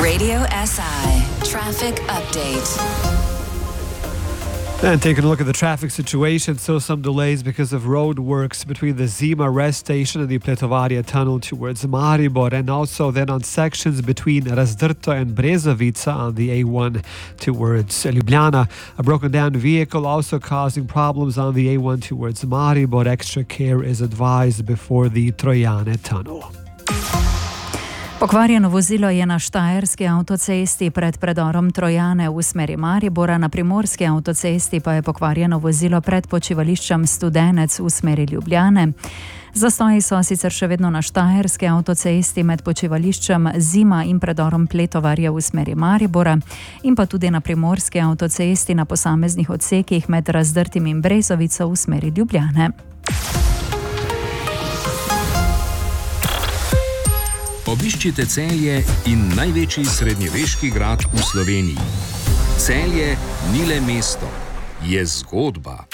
Radio SI Traffic Update. And taking a look at the traffic situation, so some delays because of road works between the Zima rest station and the Pletovarje tunnel towards Maribor, and also then on sections between Razdrto and Brezovica on the A1 towards Ljubljana. A broken down vehicle also causing problems on the A1 towards Maribor. Extra care is advised before the Trojane tunnel. Pokvarjeno vozilo je na štajerski avtocesti pred predorom Trojane v smeri Maribora, na primorski avtocesti pa je pokvarjeno vozilo pred počivališčem Studenec v smeri Ljubljane. Zastoji so sicer še vedno na štajerski avtocesti med počivališčem Zima in predorom Pletovarje v smeri Maribora in pa tudi na primorski avtocesti na posameznih odsekih med Razdrtim in Brezovico v smeri Ljubljane. Obiščite Celje in največji srednjeveški grad v Sloveniji. Celje ni le mesto, je zgodba.